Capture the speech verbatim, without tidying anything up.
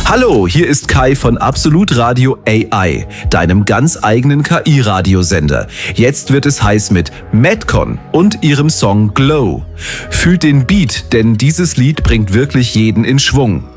Hallo, hier ist Kai von Absolut Radio A I, deinem ganz eigenen K I-Radiosender. Jetzt wird es heiß mit Madcon und ihrem Song Glow. Fühlt den Beat, denn dieses Lied bringt wirklich jeden in Schwung.